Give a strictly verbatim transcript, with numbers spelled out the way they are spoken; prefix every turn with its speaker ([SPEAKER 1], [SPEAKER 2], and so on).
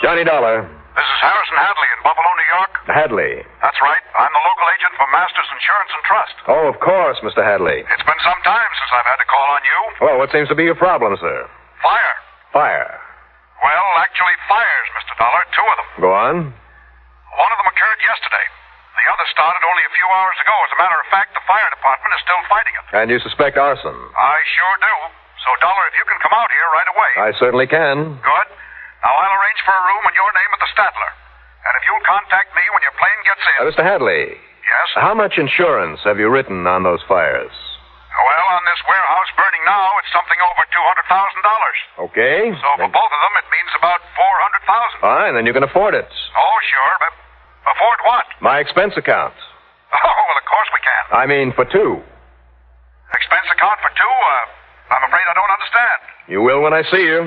[SPEAKER 1] Johnny Dollar.
[SPEAKER 2] This is Harrison Hadley in Buffalo, New York.
[SPEAKER 1] Hadley.
[SPEAKER 2] That's right. I'm the local agent for Masters Insurance and Trust.
[SPEAKER 1] Oh, of course, Mister Hadley.
[SPEAKER 2] It's been some time since I've had to call on you.
[SPEAKER 1] Well, what seems to be your problem, sir?
[SPEAKER 2] Fire.
[SPEAKER 1] Fire.
[SPEAKER 2] Well, actually fires, Mister Dollar. Two of them.
[SPEAKER 1] Go on.
[SPEAKER 2] One of them occurred yesterday. The other started only a few hours ago. As a matter of fact, the fire department is still fighting it.
[SPEAKER 1] And you suspect arson?
[SPEAKER 2] I sure do. So, Dollar, if you can come out here right away.
[SPEAKER 1] I certainly can.
[SPEAKER 2] Good. Now, I'll arrange for a room in your name at the Statler. And if you'll contact me when your plane gets in...
[SPEAKER 1] Uh, Mister Hadley.
[SPEAKER 2] Yes?
[SPEAKER 1] How much insurance have you written on those fires?
[SPEAKER 2] Well, on this warehouse burning now, it's something over two hundred thousand dollars.
[SPEAKER 1] Okay.
[SPEAKER 2] So for both of them, it means about four hundred thousand dollars.
[SPEAKER 1] Fine, then you can afford it.
[SPEAKER 2] Oh, sure, but afford what?
[SPEAKER 1] My expense account.
[SPEAKER 2] Oh, well, of course we can.
[SPEAKER 1] I mean, for two.
[SPEAKER 2] Expense account for two? Uh, I'm afraid I don't understand.
[SPEAKER 1] You will when I see you.